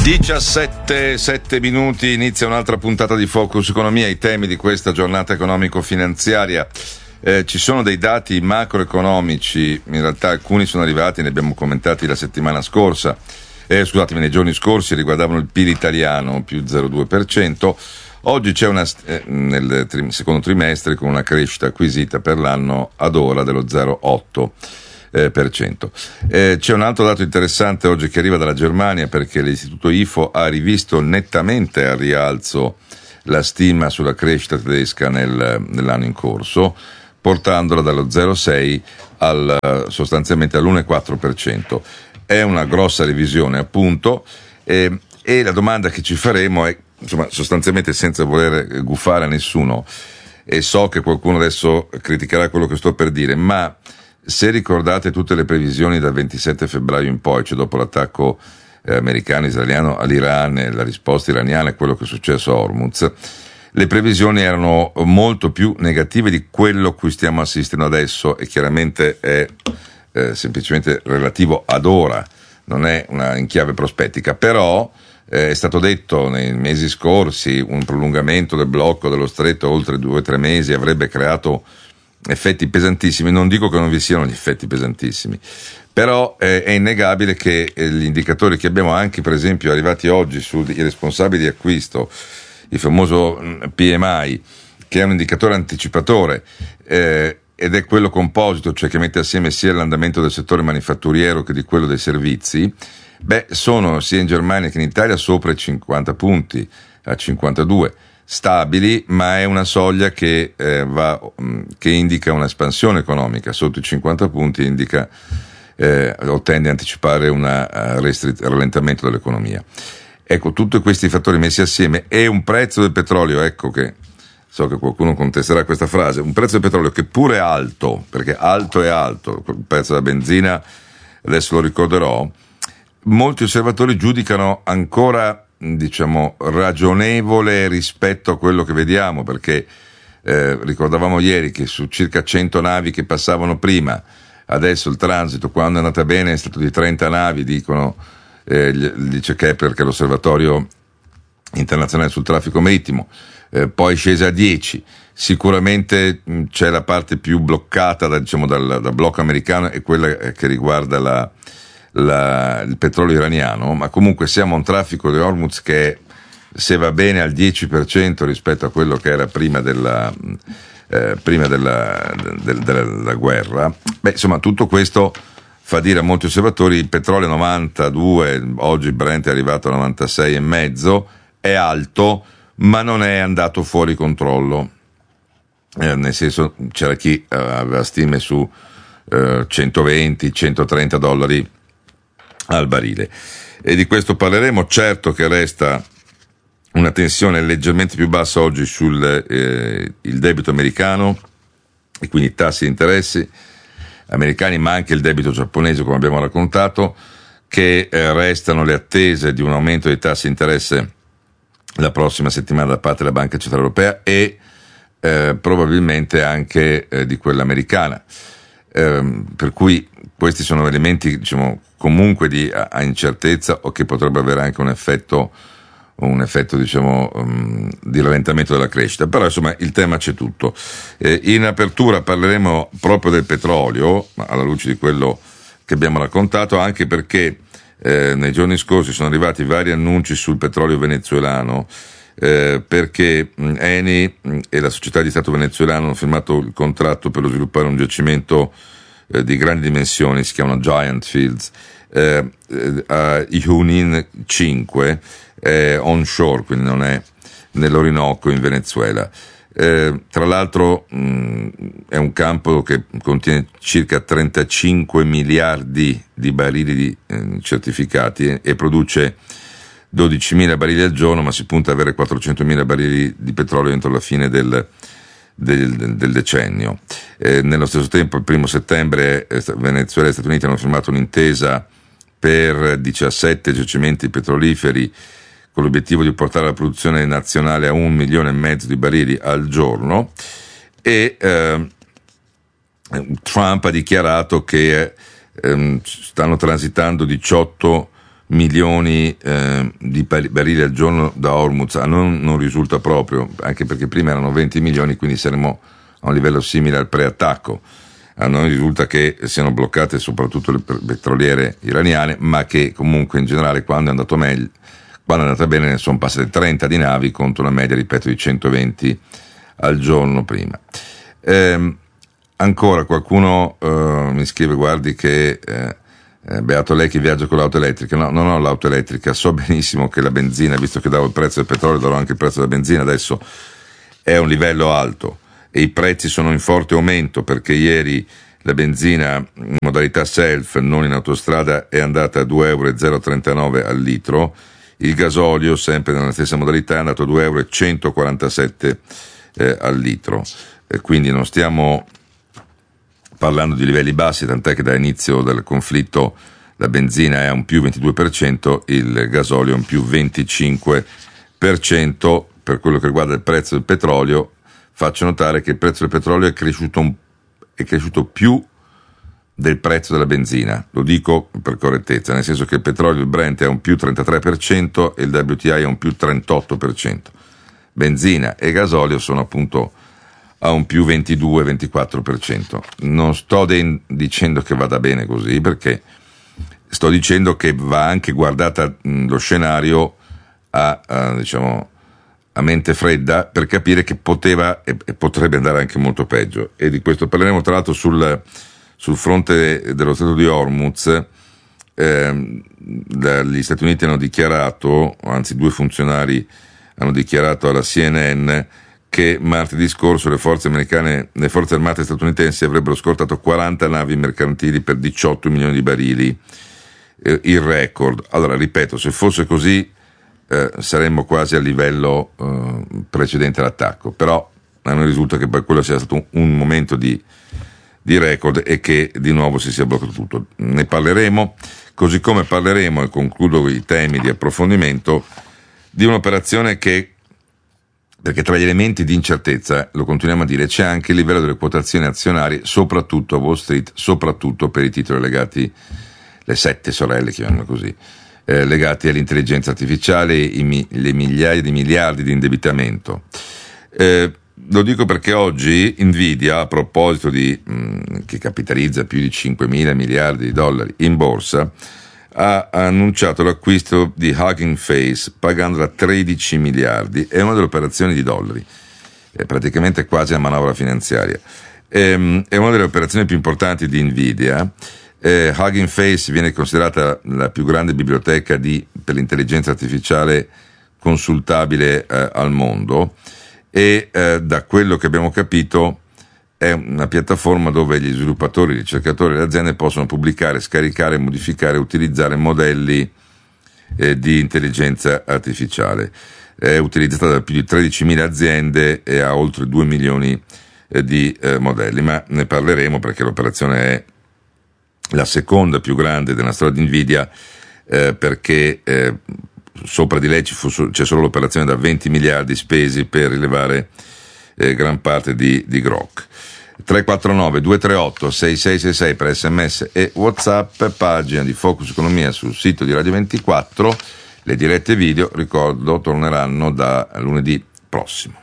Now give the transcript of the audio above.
17 minuti, inizia un'altra puntata di Focus Economia. I temi di questa giornata economico-finanziaria. Ci sono dei dati macroeconomici, in realtà alcuni sono arrivati, ne abbiamo commentati la settimana scorsa, nei giorni scorsi, riguardavano il PIL italiano, più 0,2%. Oggi c'è nel secondo trimestre con una crescita acquisita per l'anno ad ora dello 0,8%. C'è un altro dato interessante oggi che arriva dalla Germania, perché l'istituto IFO ha rivisto nettamente al rialzo la stima sulla crescita tedesca nell'anno in corso, portandola dallo 0,6 sostanzialmente all'1,4%. È una grossa revisione, appunto, e la domanda che ci faremo è, insomma, sostanzialmente, senza voler gufare a nessuno, e so che qualcuno adesso criticherà quello che sto per dire, ma se ricordate tutte le previsioni dal 27 febbraio in poi, cioè dopo l'attacco americano-israeliano all'Iran e la risposta iraniana e quello che è successo a Hormuz, le previsioni erano molto più negative di quello a cui stiamo assistendo adesso, e chiaramente è semplicemente relativo ad ora, non è in chiave prospettica. Però è stato detto nei mesi scorsi un prolungamento del blocco dello stretto oltre 2-3 mesi avrebbe creato effetti pesantissimi. Non dico che non vi siano gli effetti pesantissimi, però è innegabile che gli indicatori che abbiamo, anche per esempio arrivati oggi sui responsabili di acquisto, il famoso PMI, che è un indicatore anticipatore, ed è quello composito, cioè che mette assieme sia l'andamento del settore manifatturiero che di quello dei servizi, sono sia in Germania che in Italia sopra i 50 punti, a 52, stabili, ma è una soglia che indica un'espansione economica. Sotto i 50 punti indica o tende a anticipare un rallentamento dell'economia. Ecco, tutti questi fattori messi assieme, e un prezzo del petrolio, ecco che so che qualcuno contesterà questa frase, un prezzo del petrolio che pure è alto, perché alto è alto, il prezzo della benzina adesso lo ricorderò, molti osservatori giudicano ancora, diciamo, ragionevole rispetto a quello che vediamo, perché ricordavamo ieri che su circa 100 navi che passavano prima, adesso il transito, quando è andata bene, è stato di 30 navi, dice che è perché l'osservatorio internazionale sul traffico marittimo, poi scese a 10. Sicuramente c'è la parte più bloccata dal blocco americano, e quella che riguarda il petrolio iraniano, ma comunque siamo a un traffico di Hormuz che, se va bene, al 10% rispetto a quello che era prima della guerra. Insomma, tutto questo fa dire a molti osservatori: il petrolio 92, oggi il Brent è arrivato a 96,5, è alto, ma non è andato fuori controllo, nel senso, c'era chi aveva stime su 120-130 dollari al barile, e di questo parleremo. Certo che resta una tensione leggermente più bassa oggi sul il debito americano, e quindi tassi di interessi americani, ma anche il debito giapponese, come abbiamo raccontato, che restano le attese di un aumento dei tassi di interesse la prossima settimana da parte della Banca Centrale Europea, e probabilmente anche di quella americana, per cui questi sono elementi, diciamo, comunque di incertezza, o che potrebbe avere anche un effetto diciamo di rallentamento della crescita. Però insomma il tema c'è tutto. In apertura parleremo proprio del petrolio, alla luce di quello che abbiamo raccontato, anche perché nei giorni scorsi sono arrivati vari annunci sul petrolio venezuelano, perché Eni e la società di Stato venezuelano hanno firmato il contratto per sviluppare un giacimento di grandi dimensioni, si chiamano Giant Fields, a Junín 5, onshore, quindi non è nell'Orinoco in Venezuela. Tra l'altro è un campo che contiene circa 35 miliardi di barili certificati, e produce 12.000 barili al giorno, ma si punta ad avere 400.000 barili di petrolio entro la fine del decennio. Nello stesso tempo, il 1 settembre, Venezuela e Stati Uniti hanno firmato un'intesa per 17 giacimenti petroliferi, con l'obiettivo di portare la produzione nazionale a 1,5 milioni di barili al giorno, e Trump ha dichiarato che stanno transitando 18 milioni di barili al giorno da Hormuz. A noi non risulta proprio, anche perché prima erano 20 milioni, quindi saremmo a un livello simile al preattacco. A noi risulta che siano bloccate soprattutto le petroliere iraniane, ma che comunque in generale quando è andata bene ne sono passate 30 di navi contro una media, ripeto, di 120 al giorno prima. Ancora qualcuno mi scrive: guardi che beato lei che viaggia con l'auto elettrica. No, non ho l'auto elettrica, so benissimo che la benzina, visto che davo il prezzo del petrolio, darò anche il prezzo della benzina, adesso è un livello alto e i prezzi sono in forte aumento, perché ieri la benzina in modalità self, non in autostrada, è andata a 2,039 € al litro, il gasolio sempre nella stessa modalità è andato a 2,147 € al litro, quindi non stiamo parlando di livelli bassi, tant'è che da inizio del conflitto la benzina è a un più 22%, il gasolio è un più 25%. Per quello che riguarda il prezzo del petrolio, faccio notare che il prezzo del petrolio è cresciuto più del prezzo della benzina, lo dico per correttezza, nel senso che il petrolio, il Brent, è un più 33% e il WTI è un più 38%. Benzina e gasolio sono appunto a un più 22-24%. Non sto dicendo che vada bene così, perché sto dicendo che va anche guardata lo scenario a mente fredda, per capire che poteva e potrebbe andare anche molto peggio. E di questo parleremo tra l'altro sul fronte dello Stato di Hormuz. Gli Stati Uniti hanno dichiarato, anzi 2 funzionari hanno dichiarato alla CNN, che martedì scorso le forze armate statunitensi avrebbero scortato 40 navi mercantili per 18 milioni di barili, il record. Allora, ripeto, se fosse così saremmo quasi a livello precedente all'attacco, però a noi risulta che poi quello sia stato un momento di record e che di nuovo si sia bloccato tutto. Ne parleremo, così come parleremo, e concludo i temi di approfondimento, di un'operazione perché tra gli elementi di incertezza, lo continuiamo a dire, c'è anche il livello delle quotazioni azionarie, soprattutto a Wall Street, soprattutto per i titoli legati, le 7 sorelle, chiamiamole così, legati all'intelligenza artificiale, le migliaia di miliardi di indebitamento. Lo dico perché oggi Nvidia, a proposito che capitalizza più di 5.000 miliardi di dollari in borsa, ha annunciato l'acquisto di Hugging Face pagandola 13 miliardi. È una delle operazioni di dollari, è praticamente quasi una manovra finanziaria. È una delle operazioni più importanti di Nvidia. Hugging Face viene considerata la più grande biblioteca per l'intelligenza artificiale consultabile al mondo, e da quello che abbiamo capito è una piattaforma dove gli sviluppatori, i ricercatori e le aziende possono pubblicare, scaricare, modificare e utilizzare modelli di intelligenza artificiale. È utilizzata da più di 13.000 aziende e ha oltre 2 milioni di modelli, ma ne parleremo perché l'operazione è la seconda più grande della storia di Nvidia, perché sopra di lei c'è solo l'operazione da 20 miliardi spesi per rilevare gran parte di Grok. 349 238 6666 per SMS e WhatsApp, pagina di Focus Economia sul sito di Radio 24. Le dirette video, ricordo, torneranno da lunedì prossimo.